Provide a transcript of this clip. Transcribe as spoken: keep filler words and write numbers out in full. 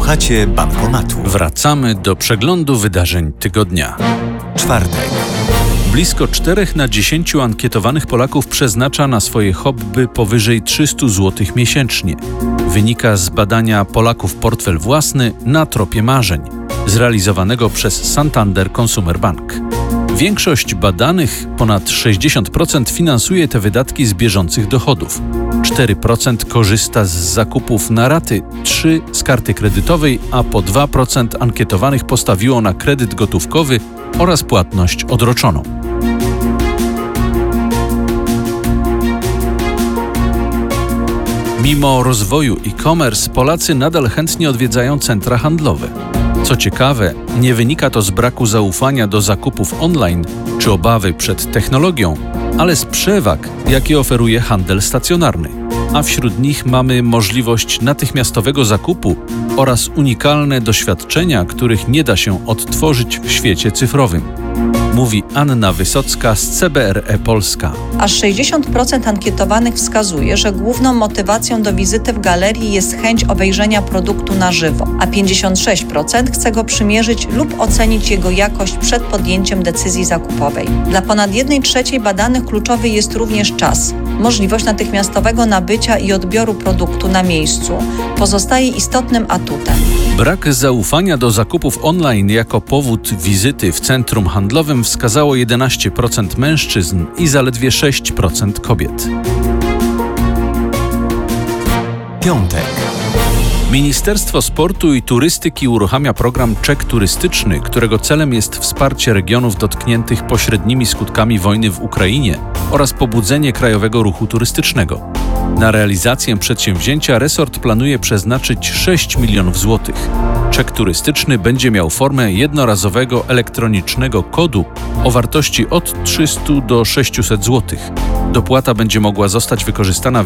Słuchacie Bankomatu. Wracamy do przeglądu wydarzeń tygodnia. Czwartek. Blisko czterech na dziesięciu ankietowanych Polaków przeznacza na swoje hobby powyżej trzysta złotych miesięcznie. Wynika z badania Polaków Portfel Własny na tropie marzeń, zrealizowanego przez Santander Consumer Bank. Większość badanych, ponad sześćdziesiąt procent, finansuje te wydatki z bieżących dochodów. cztery procent korzysta z zakupów na raty, trzy procent z karty kredytowej, a po dwa procent ankietowanych postawiło na kredyt gotówkowy oraz płatność odroczoną. Mimo rozwoju e-commerce, Polacy nadal chętnie odwiedzają centra handlowe. Co ciekawe, nie wynika to z braku zaufania do zakupów online czy obawy przed technologią, ale z przewag, jakie oferuje handel stacjonarny. A wśród nich mamy możliwość natychmiastowego zakupu oraz unikalne doświadczenia, których nie da się odtworzyć w świecie cyfrowym. Mówi Anna Wysocka z C B R E Polska. Aż sześćdziesiąt procent ankietowanych wskazuje, że główną motywacją do wizyty w galerii jest chęć obejrzenia produktu na żywo, a pięćdziesiąt sześć procent chce go przymierzyć lub ocenić jego jakość przed podjęciem decyzji zakupowej. Dla ponad jednej trzeciej badanych kluczowy jest również czas. Możliwość natychmiastowego nabycia i odbioru produktu na miejscu pozostaje istotnym atutem. Brak zaufania do zakupów online jako powód wizyty w centrum handlowym wskazało jedenaście procent mężczyzn i zaledwie sześć procent kobiet. Piątek. Ministerstwo Sportu i Turystyki uruchamia program Czek Turystyczny, którego celem jest wsparcie regionów dotkniętych pośrednimi skutkami wojny w Ukrainie oraz pobudzenie krajowego ruchu turystycznego. Na realizację przedsięwzięcia resort planuje przeznaczyć sześć milionów złotych. Czek turystyczny będzie miał formę jednorazowego elektronicznego kodu o wartości od trzysta do sześciuset złotych. Dopłata będzie mogła zostać wykorzystana